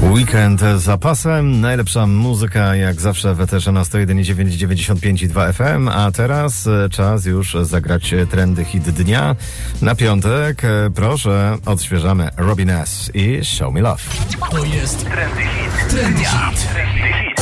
Weekend z zapasem, najlepsza muzyka jak zawsze w eterze na 101,9, 95,2 FM, a teraz czas już zagrać trendy hit dnia. Na piątek, proszę, odświeżamy Robin S. i Show Me Love. To jest Trendy Hit. Trendy Hit.